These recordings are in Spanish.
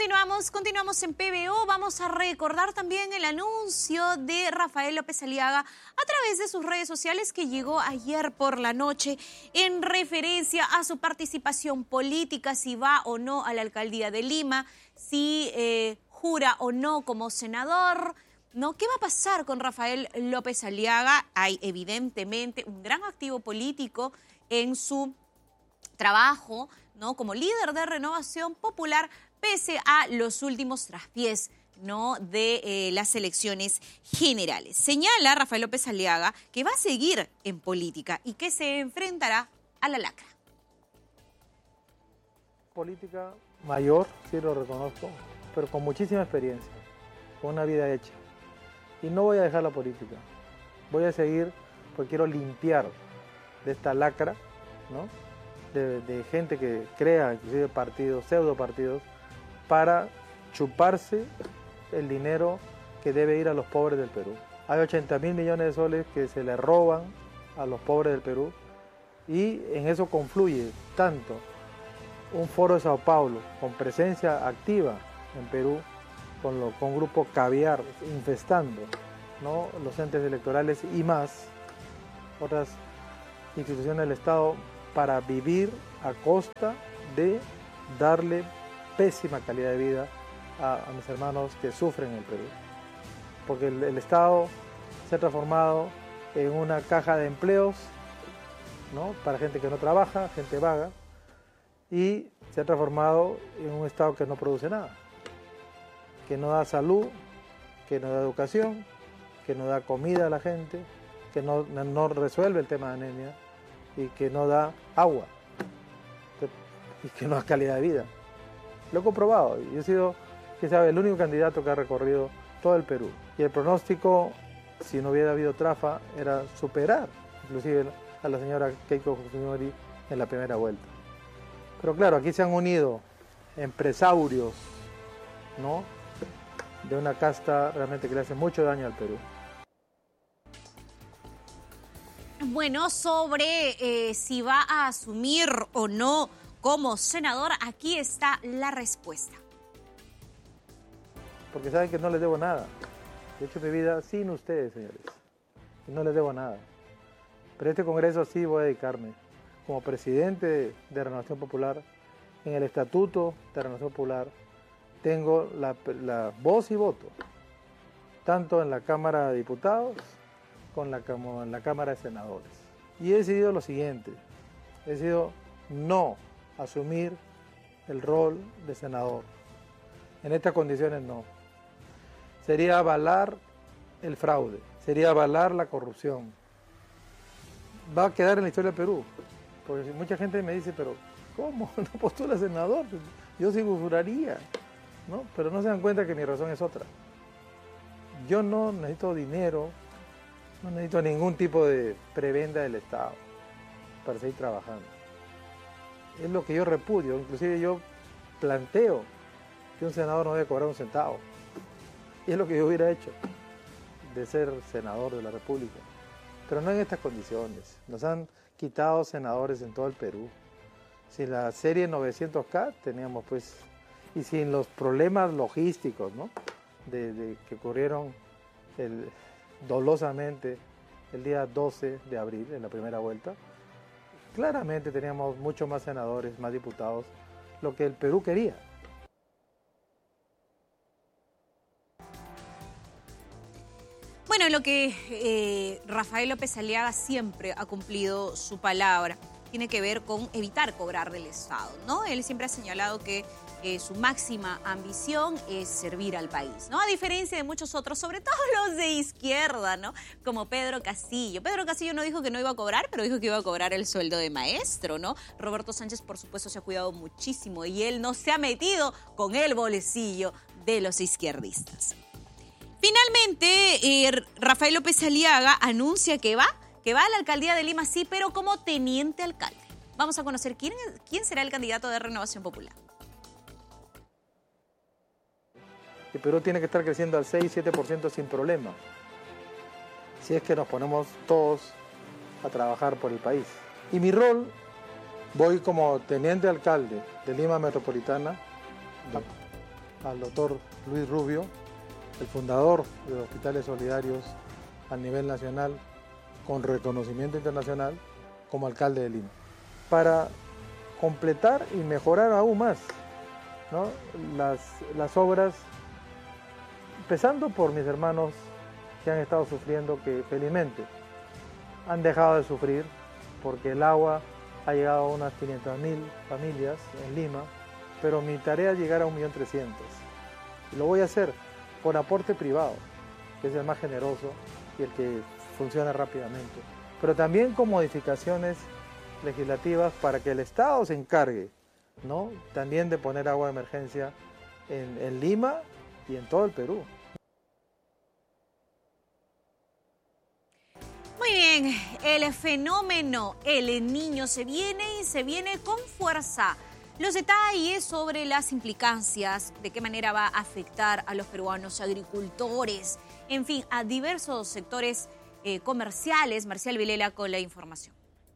Continuamos en PBO. Vamos a recordar también el anuncio de Rafael López Aliaga a través de sus redes sociales que llegó ayer por la noche en referencia a su participación política, si va o no a la alcaldía de Lima, si jura o no como senador, ¿no? ¿Qué va a pasar con Rafael López Aliaga? Hay evidentemente un gran activo político en su trabajo, ¿no? Como líder de Renovación Popular, pese a los últimos traspiés, ¿no? de las elecciones generales. Señala Rafael López Aliaga que va a seguir en política y que se enfrentará a la lacra. Política mayor, sí lo reconozco, pero con muchísima experiencia, con una vida hecha. Y no voy a dejar la política, voy a seguir porque quiero limpiar de esta lacra, ¿no? de gente que crea inclusive partidos, pseudo partidos, para chuparse el dinero que debe ir a los pobres del Perú. Hay 80.000 millones de soles que se le roban a los pobres del Perú y en eso confluye tanto un foro de Sao Paulo con presencia activa en Perú, con grupo caviar infestando, ¿no? los entes electorales y más otras instituciones del Estado para vivir a costa de darle pésima calidad de vida a mis hermanos que sufren en el Perú. Porque el Estado se ha transformado en una caja de empleos, ¿no? para gente que no trabaja, gente vaga, y se ha transformado en un Estado que no produce nada, que no da salud, que no da educación, que no da comida a la gente, que no resuelve el tema de anemia y que no da agua y que no da calidad de vida. Lo he comprobado. Yo he sido, quién sabe, el único candidato que ha recorrido todo el Perú. Y el pronóstico, si no hubiera habido trafa, era superar inclusive a la señora Keiko Fujimori en la primera vuelta. Pero claro, aquí se han unido empresarios, ¿no? de una casta realmente que le hace mucho daño al Perú. Bueno, sobre si va a asumir o no como senador, aquí está la respuesta. Porque saben que no les debo nada. He hecho mi vida sin ustedes, señores. Y no les debo nada. Pero este Congreso sí voy a dedicarme. Como presidente de Renovación Popular, en el Estatuto de Renovación Popular, tengo la voz y voto. Tanto en la Cámara de Diputados como en la Cámara de Senadores. Y he decidido lo siguiente. He decidido no asumir el rol de senador. En estas condiciones no. Sería avalar el fraude, sería avalar la corrupción. Va a quedar en la historia del Perú. Porque mucha gente me dice, pero ¿cómo? No postula senador. Yo sí juraría, ¿no? Pero no se dan cuenta que mi razón es otra. Yo no necesito dinero, no necesito ningún tipo de prebenda del Estado para seguir trabajando. Es lo que yo repudio, inclusive yo planteo que un senador no debe cobrar un centavo. Y es lo que yo hubiera hecho, de ser senador de la República. Pero no en estas condiciones. Nos han quitado senadores en todo el Perú. Sin la serie 900K teníamos pues, y sin los problemas logísticos, ¿no? de que ocurrieron dolosamente el día 12 de abril, en la primera vuelta, claramente teníamos muchos más senadores, más diputados, lo que el Perú quería. Bueno, en lo que Rafael López Aliaga siempre ha cumplido su palabra, tiene que ver con evitar cobrar del Estado, ¿no? Él siempre ha señalado que su máxima ambición es servir al país, ¿no? A diferencia de muchos otros, sobre todo los de izquierda, ¿no? Como Pedro Castillo. Pedro Castillo no dijo que no iba a cobrar, pero dijo que iba a cobrar el sueldo de maestro, ¿no? Roberto Sánchez, por supuesto, se ha cuidado muchísimo y él no se ha metido con el bolsillo de los izquierdistas. Finalmente, Rafael López Aliaga anuncia que va a la alcaldía de Lima, sí, pero como teniente alcalde. Vamos a conocer quién será el candidato de Renovación Popular. El Perú tiene que estar creciendo al 6-7% sin problema, si es que nos ponemos todos a trabajar por el país. Y mi rol, voy como teniente alcalde de Lima Metropolitana, al doctor Luis Rubio, el fundador de los Hospitales Solidarios a nivel nacional, con reconocimiento internacional, como alcalde de Lima, para completar y mejorar aún más, ¿no?, las obras, empezando por mis hermanos que han estado sufriendo, que felizmente han dejado de sufrir, porque el agua ha llegado a unas 500.000 familias en Lima, pero mi tarea es llegar a 1.300.000. Y lo voy a hacer por aporte privado, que es el más generoso y el que funciona rápidamente, pero también con modificaciones legislativas para que el Estado se encargue, ¿no?, también de poner agua de emergencia en Lima y en todo el Perú. Muy bien, el fenómeno El Niño se viene con fuerza. Los detalles sobre las implicancias, de qué manera va a afectar a los peruanos agricultores, en fin, a diversos sectores comerciales. Marcial Vilela con la información.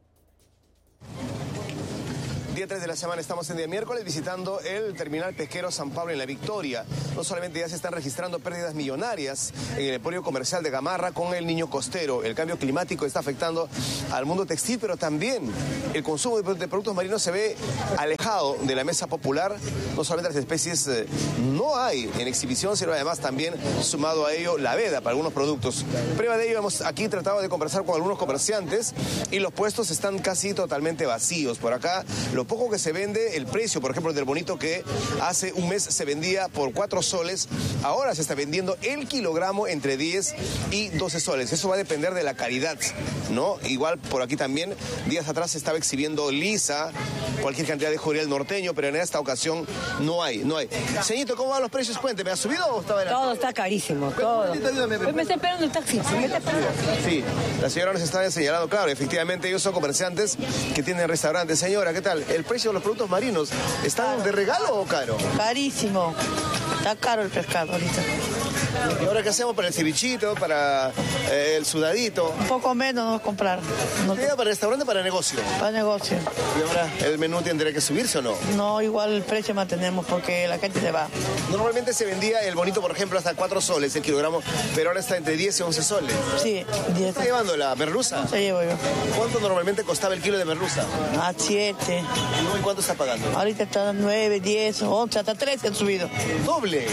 Día 3 de la semana, estamos en día miércoles visitando el terminal pesquero San Pablo en La Victoria. No solamente ya se están registrando pérdidas millonarias en el emporio comercial de Gamarra con el niño costero. El cambio climático está afectando al mundo textil, pero también el consumo de productos marinos se ve alejado de la mesa popular. No solamente las especies no hay en exhibición, sino además también sumado a ello la veda para algunos productos. Prueba de ello, hemos aquí tratado de conversar con algunos comerciantes y los puestos están casi totalmente vacíos. Por acá, lo poco que se vende, el precio, por ejemplo, del bonito que hace un mes se vendía por 4 soles, ahora se está vendiendo el kilogramo entre 10 y 12 soles. Eso va a depender de la calidad, ¿no? Igual por aquí también, días atrás se estaba exhibiendo lisa, cualquier cantidad de jorial norteño, pero en esta ocasión no hay. Señorito, ¿cómo van los precios? Cuénteme, ¿ha subido o está barato? Todo está carísimo, todo. Hoy me está esperando el taxi. Sí, la señora nos está señalando, claro, efectivamente ellos son comerciantes que tienen restaurantes. Señora, ¿qué tal? ¿El precio de los productos marinos están de regalo o caro? Carísimo. Está caro el pescado ahorita. ¿Y ahora qué hacemos para el cevichito, para el sudadito? Un poco menos vamos a comprar. No, ¿Para el restaurante o para negocio? para negocio. ¿Y ahora el menú tendrá que subirse o no? No, igual el precio mantenemos porque la gente se va. Normalmente se vendía el bonito, por ejemplo, hasta 4 soles el kilogramo, pero ahora está entre 10 y 11 soles. Sí, 10. ¿Está llevando la merluza? Se llevo yo. ¿Cuánto normalmente costaba el kilo de merluza? A 7. ¿Y cuánto está pagando? Ahorita está 9, 10, 11, hasta 13 han subido. ¡Doble!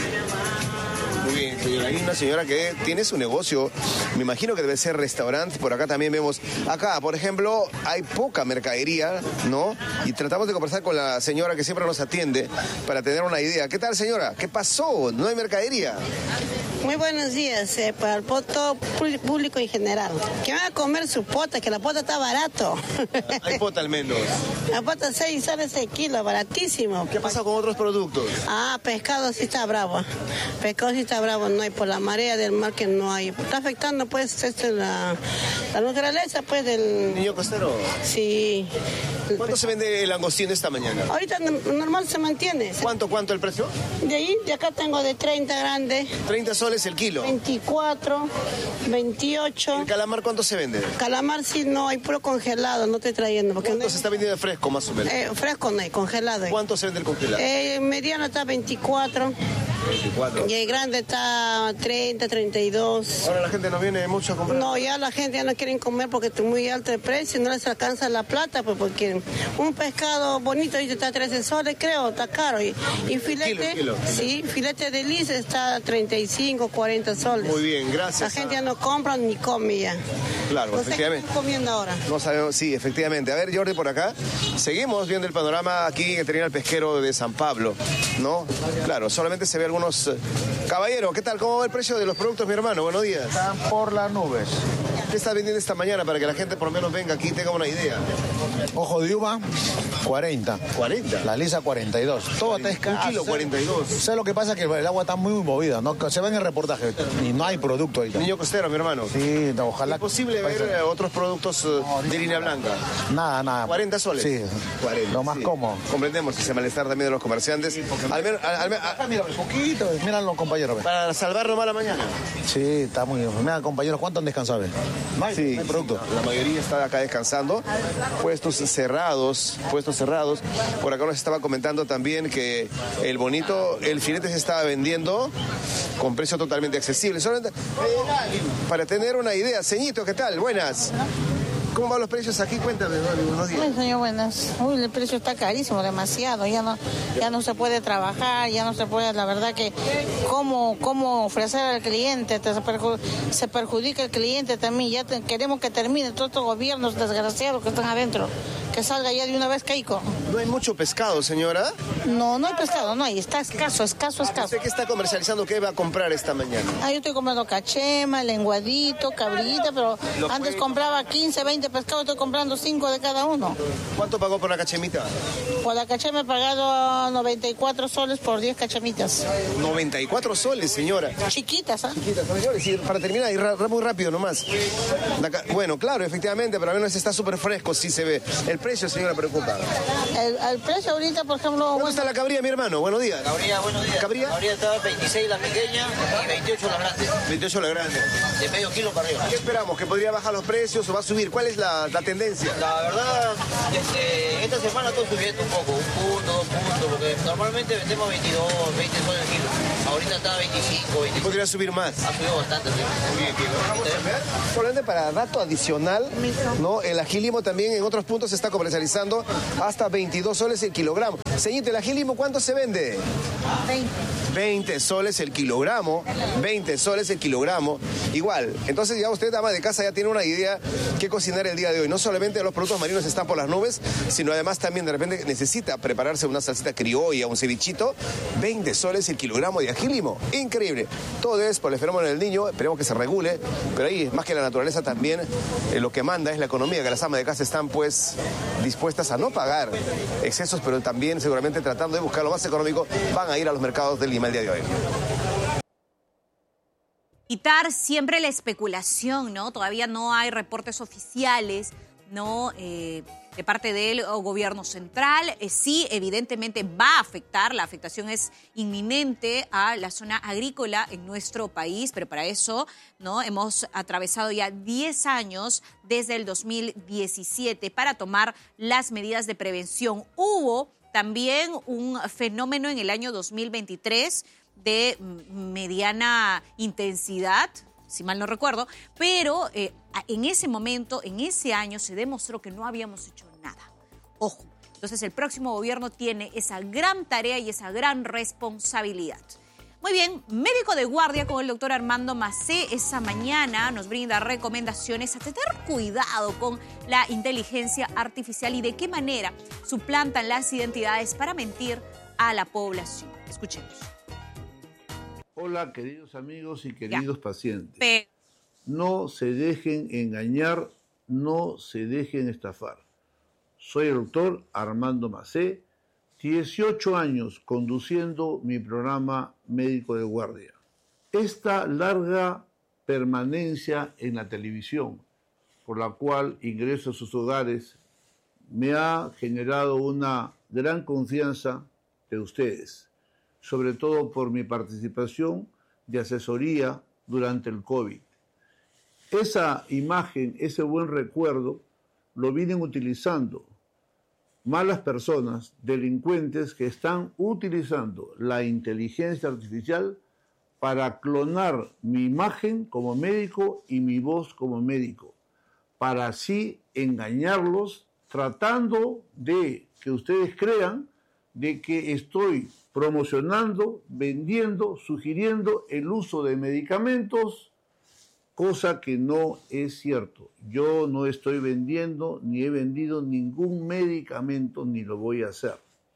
Muy bien, señora. Hay una señora que tiene su negocio, me imagino que debe ser restaurante. Por acá también vemos, acá, por ejemplo, hay poca mercadería, ¿no? Y tratamos de conversar con la señora que siempre nos atiende para tener una idea. ¿Qué tal, señora? ¿Qué pasó? ¿No hay mercadería? Muy buenos días para el todo público en general. Que van a comer su pota, que la pota está barato. Hay pota al menos. La pota 6 soles el kilo, baratísimo. ¿Qué pasa con otros productos? Pescado sí está bravo. Pescado sí está bravo, no hay por la marea del mar que no hay. Está afectando pues la naturaleza pues del... ¿Niño costero? Sí. ¿Cuánto se vende el langostino esta mañana? Ahorita normal se mantiene. ¿Cuánto el precio? De acá tengo de 30 grande. 30 soles el kilo. 24, 28. ¿El calamar cuánto se vende? Calamar sí no, hay puro congelado, no estoy trayendo. Porque ¿Cuánto no se está vendiendo de fresco más o menos? Fresco no hay, congelado hay. ¿Cuánto se vende el congelado? Mediano está 24. 24. Y el grande está 30, 32. Ahora la gente no viene mucho a comprar. No, ya la gente ya no quiere comer porque está muy alto el precio y no les alcanza la plata, pues porque un pescado bonito ahorita está 13 soles, creo, está caro. Y filete, Kilo. Sí, filete de lis está 35, 40 soles. Muy bien, gracias. La gente ya no compra ni come ya. Claro, No sé qué efectivamente. están comiendo ahora. No sabemos, sí, efectivamente. A ver, Jordi, por acá. Seguimos viendo el panorama aquí en el terminal pesquero de San Pablo, ¿no? Claro, solamente se ve algunos... Caballero, ¿qué tal? ¿Cómo va el precio de los productos, mi hermano? Buenos días. Están por las nubes. ¿Qué está vendiendo esta mañana para que la gente por lo menos venga aquí y tenga una idea? Ojo de uva, 40. 40. La lisa, 42. Todo está escaso. Un kilo, 42. ¿Sabes lo que pasa? Que el agua está muy movida, ¿no? Se ve en el reportaje y no hay producto ahorita. Niño costero, mi hermano. Sí, no, ojalá. ¿Es posible ver otros productos de línea blanca? Nada. 40 soles. Sí, 40. lo más sí. cómodo. Comprendemos ese malestar también de los comerciantes. Al menos, Mira, un poquito. Mira los compañeros. Ve. para salvar nomás la mañana. Sí, está muy bien. Mira, compañeros, ¿cuánto han descansado? Ve? No hay producto. La mayoría está acá descansando. Puestos cerrados. Por acá nos estaba comentando también que el bonito, el filete se estaba vendiendo con precio totalmente accesible. Solamente para tener una idea. Ceñito, ¿qué tal? Buenas. ¿Cómo van los precios aquí? Cuéntame, buenos días. Ay, señor, buenas. Uy, el precio está carísimo, demasiado. Ya no se puede trabajar, ya no se puede, la verdad que cómo ofrecer al cliente, se perjudica el cliente también. Queremos que termine todos estos gobiernos desgraciados que están adentro, que salga ya de una vez Keiko. ¿No hay mucho pescado, señora? No hay pescado, no hay, está escaso. ¿Usted qué está comercializando? ¿Qué va a comprar esta mañana? Yo estoy comprando cachema, lenguadito, cabrillita, pero antes compraba 15, 20 pescados, estoy comprando 5 de cada uno. ¿Cuánto pagó por la cachemita? Por la cachema he pagado 94 soles por 10 cachemitas. 94 soles, señora. Chiquitas, ¿ah? Chiquitas, señores, y para terminar, y muy rápido nomás. Bueno, claro, efectivamente, pero al menos está súper fresco, sí se ve. El precio, señora, preocupa. El precio ahorita, por ejemplo... ¿Cuánto está la cabría, mi hermano? Buenos días. Cabría, buenos días. ¿Cabría? La cabría está 26 la pequeña y 28 la grande. 28 la grande. De medio kilo para arriba. ¿Qué esperamos? ¿Que podría bajar los precios o va a subir? ¿Cuál es la tendencia? La verdad, esta semana está subiendo un poco, 1 punto, 2 puntos, porque normalmente vendemos 22, 20 soles el kilo. Ahorita está 25, 25. ¿Podría subir más? Ha subido bastante, sí. Bien. Vamos a ver. Solamente para dato adicional, ¿no? El agilimo también en otros puntos se está comercializando hasta 22 soles el kilogramo. Señorita, ¿el agilimo cuánto se vende? 20 soles el kilogramo. 20 soles el kilogramo. Igual. Entonces ya usted, dama de casa, ya tiene una idea qué cocinar el día de hoy. No solamente los productos marinos están por las nubes, sino además también de repente necesita prepararse una salsita criolla, un cevichito. 20 soles el kilogramo de agilimo. Increíble. Todo es por el fenómeno del niño. Esperemos que se regule. Pero ahí, más que la naturaleza también, lo que manda es la economía, que las amas de casa están pues dispuestas a no pagar excesos, pero también seguramente tratando de buscar lo más económico, van a ir a los mercados de Lima el día de hoy. Evitar siempre la especulación, ¿no? Todavía no hay reportes oficiales, ¿no? De parte del gobierno central. Sí, evidentemente va a afectar, la afectación es inminente a la zona agrícola en nuestro país, pero para eso, ¿no? Hemos atravesado ya 10 años desde el 2017 para tomar las medidas de prevención. Hubo también un fenómeno en el año 2023 de mediana intensidad, si mal no recuerdo, pero en ese momento, en ese año, se demostró que no habíamos hecho nada. Ojo, entonces el próximo gobierno tiene esa gran tarea y esa gran responsabilidad. Muy bien, médico de guardia con el doctor Armando Macé esa mañana nos brinda recomendaciones a tener cuidado con la inteligencia artificial y de qué manera suplantan las identidades para mentir a la población. Escuchemos. Hola, queridos amigos y queridos pacientes. No se dejen engañar, no se dejen estafar. Soy el doctor Armando Macé, 18 años conduciendo mi programa médico de guardia. Esta larga permanencia en la televisión, por la cual ingreso a sus hogares, me ha generado una gran confianza de ustedes, sobre todo por mi participación de asesoría durante el COVID. Esa imagen, ese buen recuerdo, lo vienen utilizando malas personas, delincuentes que están utilizando la inteligencia artificial para clonar mi imagen como médico y mi voz como médico, para así engañarlos, tratando de que ustedes crean de que estoy promocionando, vendiendo, sugiriendo el uso de medicamentos, cosa que no es cierto. Yo no estoy vendiendo ni he vendido ningún medicamento ni lo voy a hacer.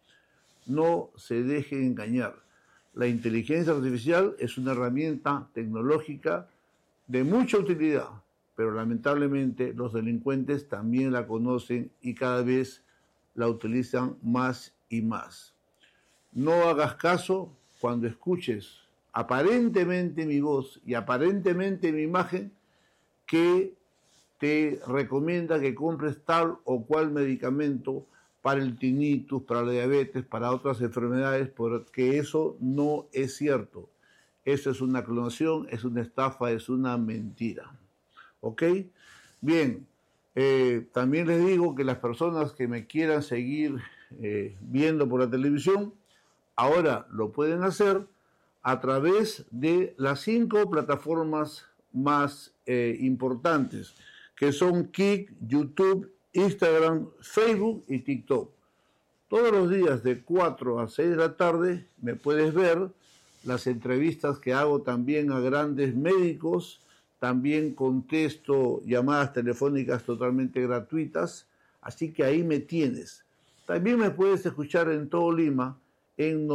No se dejen engañar. La inteligencia artificial es una herramienta tecnológica de mucha utilidad, pero lamentablemente los delincuentes también la conocen y cada vez la utilizan más y más. No hagas caso cuando escuches aparentemente mi voz y aparentemente mi imagen que te recomienda que compres tal o cual medicamento para el tinnitus, para la diabetes, para otras enfermedades, porque eso no es cierto. Eso es una clonación, es una estafa, es una mentira. ¿Ok? Bien, también les digo que las personas que me quieran seguir viendo por la televisión, ahora lo pueden hacer a través de las 5 plataformas más importantes, que son Kik, YouTube, Instagram, Facebook y TikTok. Todos los días de 4 a 6 de la tarde me puedes ver las entrevistas que hago también a grandes médicos. También contesto llamadas telefónicas totalmente gratuitas, así que ahí me tienes. También me puedes escuchar en todo Lima en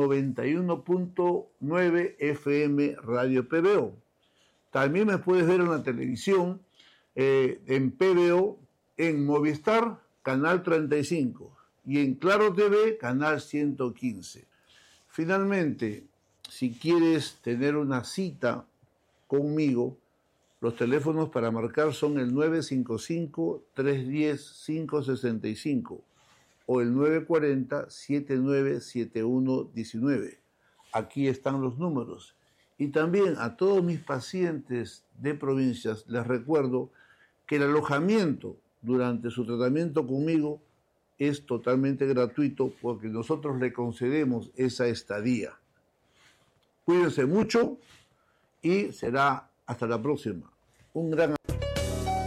91.9 FM Radio PBO. También me puedes ver en la televisión en PBO, en Movistar, Canal 35, y en Claro TV, Canal 115. Finalmente, si quieres tener una cita conmigo, los teléfonos para marcar son el 955-310-565 o el 940-797119. Aquí están los números. Y también a todos mis pacientes de provincias les recuerdo que el alojamiento durante su tratamiento conmigo es totalmente gratuito porque nosotros le concedemos esa estadía. Cuídense mucho y será hasta la próxima. Un gran